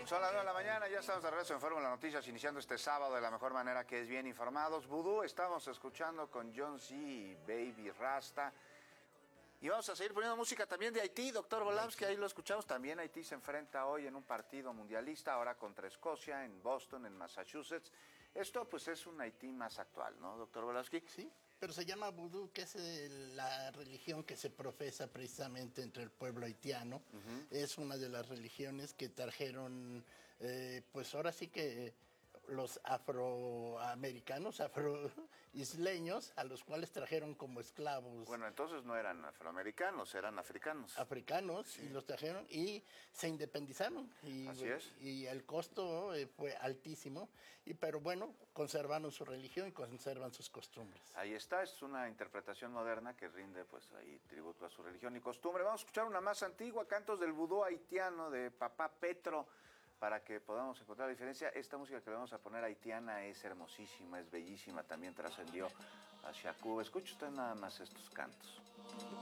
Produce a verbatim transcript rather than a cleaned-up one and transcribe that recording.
Son las nueve de la mañana, ya estamos de regreso en Fórmula Noticias, iniciando este sábado de la mejor manera, que es bien informados. Vudú, estamos escuchando con John C. y Baby Rasta. Y vamos a seguir poniendo música también de Haití, doctor Volamsky, ahí lo escuchamos. También Haití se enfrenta hoy en un partido mundialista, ahora contra Escocia, en Boston, en Massachusetts. Esto pues es un Haití más actual, ¿no, doctor Volamsky? Sí, pero se llama vudú, que es el, la religión que se profesa precisamente entre el pueblo haitiano. Uh-huh. Es una de las religiones que trajeron, eh, pues ahora sí que los afroamericanos, afroisleños, a los cuales trajeron como esclavos. Bueno, entonces no eran afroamericanos, eran africanos. Africanos, sí. Y los trajeron y se independizaron. Y, Así es. Y el costo eh, fue altísimo, y, pero bueno, conservaron su religión y conservan sus costumbres. Ahí está, es una interpretación moderna que rinde pues ahí tributo a su religión y costumbre. Vamos a escuchar una más antigua, Cantos del Vudú Haitiano, de Papá Petro, para que podamos encontrar la diferencia. Esta música que le vamos a poner haitiana es hermosísima, es bellísima, también trascendió hacia Cuba. Escuche usted nada más estos cantos.